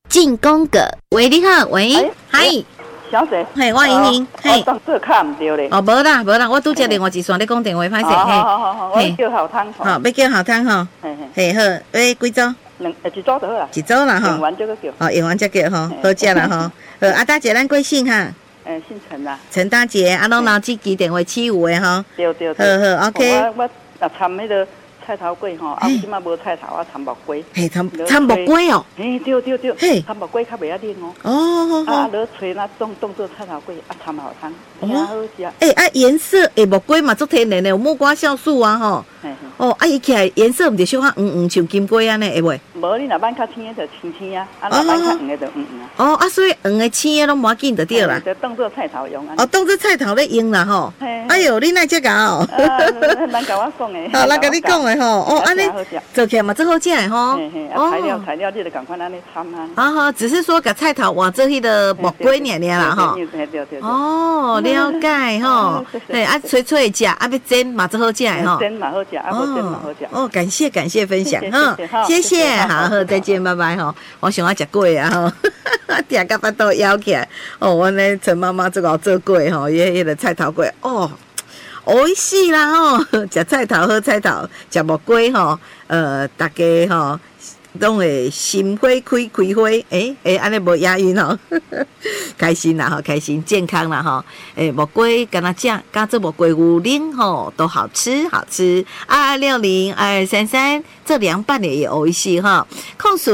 进攻个，喂，你好，喂，嗨， 小姐， 嘿，我莹莹，嘿， 这个卡唔对咧。 哦，无啦，我拄接另外一线咧讲电话，歹势， 好，我叫好汤。 好，要叫好汤吼，嘿，好，要几组？ 一组就好啦。 一组啦吼。 用完就叫。 哦，用完再叫吼，好食啦吼。好，啊，大姐，咱贵姓哈？ 姓陈啦。 陈大姐，啊，拢拿这支电话起有诶吼。 对。 好 ，OK。 我参迄个菜头粿吼，啊，即马无菜头，啊，参木粿。 嘿，参木粿哦。 嘿，对。 嘿， 参木粿较袂遐冷哦。 哦。 啊，落吹那当做菜头粿，啊，参好汤，真好食。 啊，颜色木粿嘛，足天然诶，有木瓜酵素啊吼。哦，啊，伊起来颜色毋是小可黄像金粿安尼，会袂？ 无，你若挽较青的就青啊，啊，若挽较黄的就黄啊。 哦，啊，所以黄的、青的拢无要紧就对啦。 就当做菜头用啊。 哦，当做菜头咧用啦吼。哎哟，你哪遮搞？ 咱甲我讲的。 好，咱甲你讲的吼。哦，安尼做起来嘛，最好食的吼。 材料你就赶快安尼掺啊。好，只是说甲菜头换做迄个木粿尔啦吼。 对。 哦，了解吼。对，啊，脆脆的食，啊，要煎嘛最好食的吼。 煎嘛好食，啊，无煎嘛好食。 哦，感谢分享哈，谢谢，好，再见，拜拜哈。我想要食粿啊哈，定甲巴肚枵起来。哦，阮咧陈妈妈最后做粿吼，迄个菜头粿哦，美味死啦吼，食菜头好菜头，食木粿吼，大家吼。拢会心花开花，安尼无押韵吼，开心啦吼，开心健康啦吼，木粿敢若食，加做木粿牛奶吼，都好吃。22602233这凉拌的也有一些哈，控诉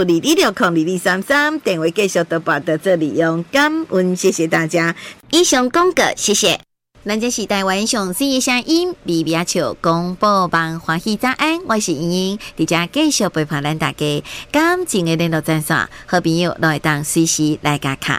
22602233电话继续都报到这里用感恩，谢谢大家。以上讲过，谢谢。咱这是台湾上水的声音，微微笑广播网欢喜早安，我是莹莹，伫遮继续陪伴咱大家。感情的联络专线，好朋友都会当随时来加卡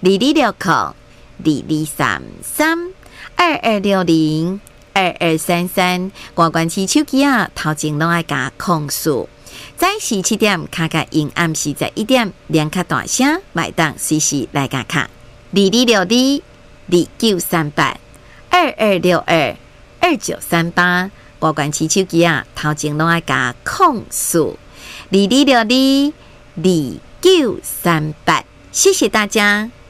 2260223322602233，关关起手机啊，头前拢爱加控诉。早时7点，卡卡因暗时11点，两卡大声，买当随时来加卡2262293822622938，拨关起手机啊，头前拢爱加控诉22622938，谢谢大家。